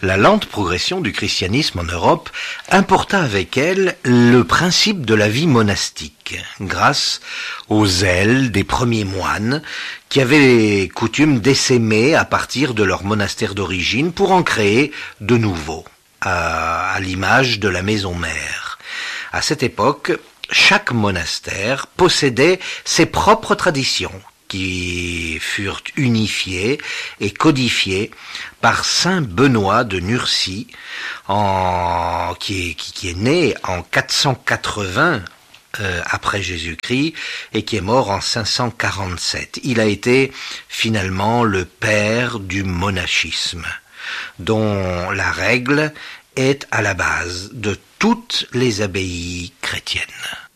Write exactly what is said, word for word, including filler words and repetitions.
La lente progression du christianisme en Europe importa avec elle le principe de la vie monastique, grâce au zèle des premiers moines qui avaient coutume d'essaimer à partir de leur monastère d'origine pour en créer de nouveaux, à, à l'image de la maison mère. À cette époque, chaque monastère possédait ses propres traditions, qui furent unifiées et codifiées par saint Benoît de Nursie, en, qui, est, qui, qui est né en quatre cent quatre-vingts euh, après Jésus-Christ et qui est mort en cinq cent quarante-sept. Il a été finalement le père du monachisme, dont la règle est à la base de toutes les abbayes chrétiennes.